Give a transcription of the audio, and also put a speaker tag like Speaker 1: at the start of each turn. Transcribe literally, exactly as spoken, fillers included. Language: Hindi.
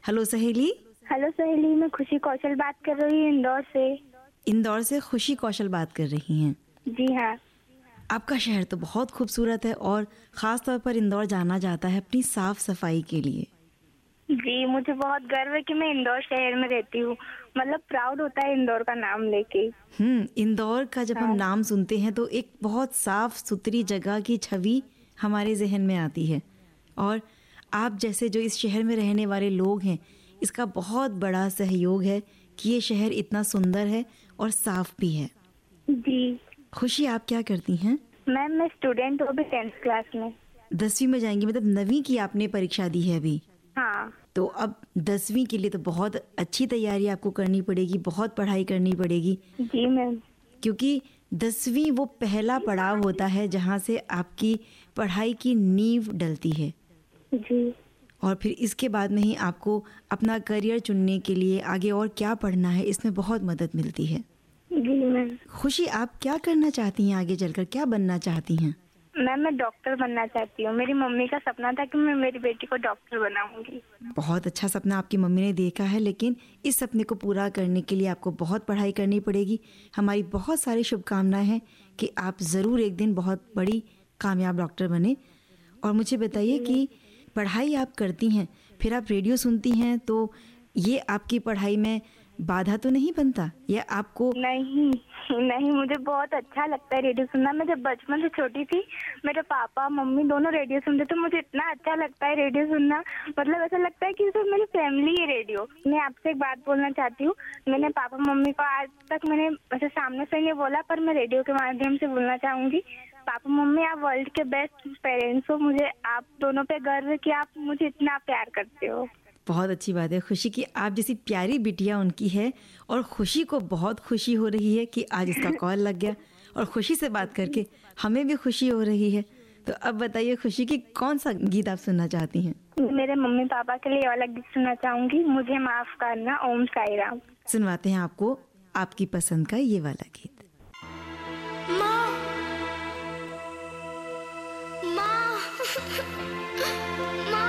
Speaker 1: हेलो सहेली।
Speaker 2: हेलो सहेली, मैं खुशी कौशल बात कर रही हूँ इंदौर से।
Speaker 1: इंदौर से खुशी कौशल बात कर रही हैं?
Speaker 2: जी हाँ।
Speaker 1: आपका शहर तो बहुत खूबसूरत है और ख़ास तौर पर इंदौर जाना जाता है अपनी साफ सफाई के लिए।
Speaker 2: जी, मुझे बहुत गर्व है कि मैं इंदौर शहर में रहती हूँ। मतलब प्राउड होता है इंदौर का नाम लेके।
Speaker 1: हम्म इंदौर का जब
Speaker 2: हाँ।
Speaker 1: हम नाम सुनते हैं तो एक बहुत साफ सुथरी जगह की छवि हमारे जहन में आती है, और आप जैसे जो इस शहर में रहने वाले लोग हैं, इसका बहुत बड़ा सहयोग है कि ये शहर इतना सुंदर है और साफ भी है।
Speaker 2: जी।
Speaker 1: खुशी, आप क्या करती हैं?
Speaker 2: मैम, मैं स्टूडेंट हूँ अभी टेंथ क्लास में।
Speaker 1: दसवीं में जाएंगी, मतलब नवीं की आपने परीक्षा दी है अभी?
Speaker 2: हाँ।
Speaker 1: तो अब दसवीं के लिए तो बहुत अच्छी तैयारी आपको करनी पड़ेगी, बहुत पढ़ाई करनी पड़ेगी।
Speaker 2: जी मैम।
Speaker 1: क्योंकि दसवीं वो पहला पड़ाव होता है जहाँ से आपकी पढ़ाई की नींव डलती है,
Speaker 2: जी।
Speaker 1: और फिर इसके बाद में ही आपको अपना करियर चुनने के लिए आगे और क्या पढ़ना है इसमें बहुत मदद मिलती है।
Speaker 2: जी मैम।
Speaker 1: खुशी, आप क्या करना चाहती हैं आगे चलकर, क्या बनना चाहती हैं?
Speaker 2: मैम, मैं डॉक्टर बनना चाहती हूँ। मेरी मम्मी का सपना था कि मैं मेरी बेटी को डॉक्टर बनाऊंगी।
Speaker 1: बहुत अच्छा सपना आपकी मम्मी ने देखा है, लेकिन इस सपने को पूरा करने के लिए आपको बहुत पढ़ाई करनी पड़ेगी। हमारी बहुत सारी शुभकामनाएं हैं कि आप ज़रूर एक दिन बहुत बड़ी कामयाब डॉक्टर बने। और मुझे बताइए कि पढ़ाई आप करती हैं, फिर आप रेडियो सुनती हैं, तो ये आपकी पढ़ाई में बाधा तो नहीं बनता, या आपको?
Speaker 2: नहीं नहीं, मुझे बहुत अच्छा लगता है रेडियो सुनना। मैं जब बचपन से छोटी थी, मेरे पापा मम्मी दोनों रेडियो सुनते, तो मुझे इतना अच्छा लगता है रेडियो सुनना। मतलब ऐसा लगता है कि तो मेरी फैमिली है रेडियो। मैं आपसे एक बात बोलना चाहती हूँ। मैंने पापा मम्मी को आज तक मैंने ऐसे सामने से नहीं बोला, पर मैं रेडियो के माध्यम से बोलना चाहूंगी। पापा मम्मी, आप वर्ल्ड के बेस्ट पेरेंट्स हो। मुझे आप दोनों पे गर्व है कि आप मुझे इतना प्यार करते हो।
Speaker 1: बहुत अच्छी बात है खुशी कि आप जैसी प्यारी बिटिया उनकी है, और खुशी को बहुत खुशी हो रही है कि आज इसका कॉल लग गया, और खुशी से बात करके हमें भी खुशी हो रही है। तो अब बताइए खुशी कि कौन सा गीत आप सुनना चाहती हैं?
Speaker 2: मेरे मम्मी पापा के लिए वाला गीत सुनना चाहूंगी, मुझे माफ करना, ओम साई राम।
Speaker 1: सुनवाते हैं आपको आपकी पसंद का ये वाला गीत।
Speaker 3: माँ, माँ, माँ।